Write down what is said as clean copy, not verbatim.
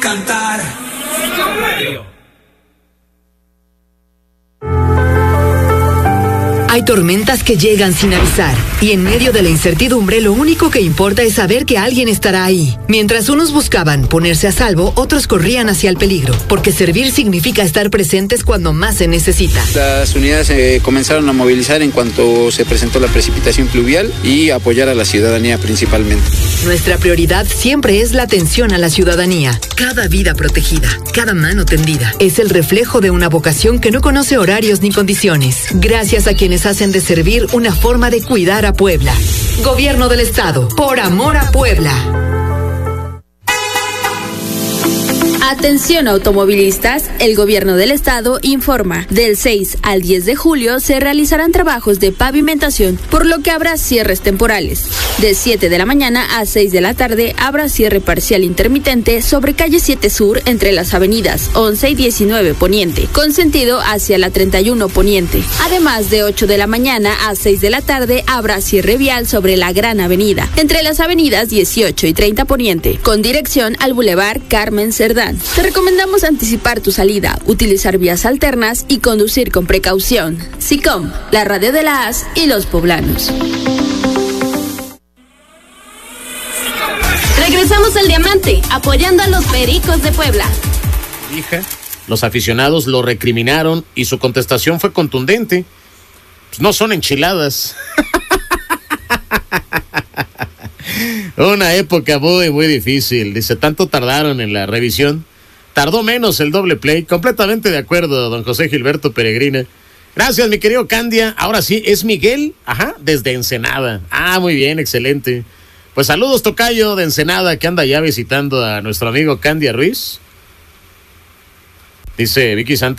cantar. Hay tormentas que llegan sin avisar, y en medio de la incertidumbre lo único que importa es saber que alguien estará ahí. Mientras unos buscaban ponerse a salvo, otros corrían hacia el peligro, porque servir significa estar presentes cuando más se necesita. Las unidades comenzaron a movilizar en cuanto se presentó la precipitación pluvial y apoyar a la ciudadanía principalmente. Nuestra prioridad siempre es la atención a la ciudadanía. Cada vida protegida, cada mano tendida, es el reflejo de una vocación que no conoce horarios ni condiciones. Gracias a quienes hacen de servir una forma de cuidar a Puebla. Gobierno del Estado, por amor a Puebla. Atención automovilistas, el Gobierno del Estado informa, del 6 al 10 de julio se realizarán trabajos de pavimentación, por lo que habrá cierres temporales. De 7 de la mañana a 6 de la tarde habrá cierre parcial intermitente sobre calle 7 Sur entre las avenidas 11 y 19 Poniente, con sentido hacia la 31 Poniente. Además, de 8 de la mañana a 6 de la tarde habrá cierre vial sobre la Gran Avenida, entre las avenidas 18 y 30 Poniente, con dirección al Boulevard Carmen Cerdán. Te recomendamos anticipar tu salida, utilizar vías alternas y conducir con precaución. SICOM, la radio de la AS y los poblanos. Regresamos al Diamante, apoyando a los Pericos de Puebla. Hija, los aficionados lo recriminaron y su contestación fue contundente. Pues no son enchiladas. Una época muy, muy difícil. Dice, tanto tardaron en la revisión. Tardó menos el doble play. Completamente de acuerdo, don José Gilberto Peregrina. Gracias, mi querido Candia. Ahora sí, es Miguel, desde Ensenada. Muy bien, excelente. Pues saludos, tocayo de Ensenada, que anda ya visitando a nuestro amigo Candia Ruiz. Dice Vicky Santos.